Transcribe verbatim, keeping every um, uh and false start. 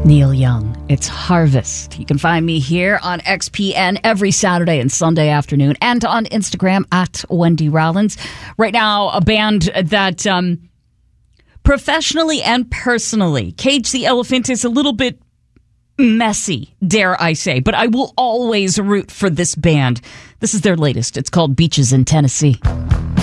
Neil Young. It's Harvest. You can find me here on X P N every Saturday and Sunday afternoon, and on Instagram at Wendy Rollins. Right now, a band that um, professionally and personally, Cage the Elephant is a little bit messy, dare I say, but I will always root for this band. This is their latest. It's called Beaches in Tennessee.